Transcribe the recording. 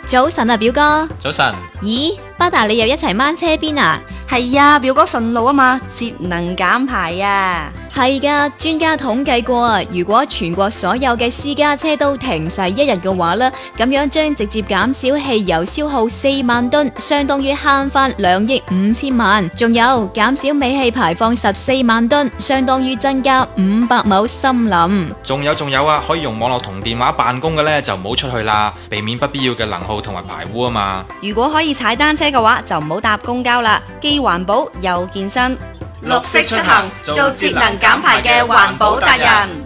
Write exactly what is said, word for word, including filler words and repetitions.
早晨啊，表哥。 早晨。 咦，巴達你又一齊掹車邊啊？ 係呀，表哥順路啊嘛，節能減排啊。 係噶，專家統計過啊，如果全國所有嘅私家車都停駛一日嘅話呢，咁樣將直接減少汽油消耗四萬噸，相當於慳翻兩億五千萬。仲有減少尾氣排放十四萬噸，相當於增加五百畝森林。 仲有仲有啊，可以用網絡同電話辦公嘅呢，就唔好出去啦，避免不必要嘅能耗同埋排污啊嘛。 如果可以踩單車嘅話，就唔好搭公交啦，既環保又健身。 綠色出行，做節能減排嘅環保達人。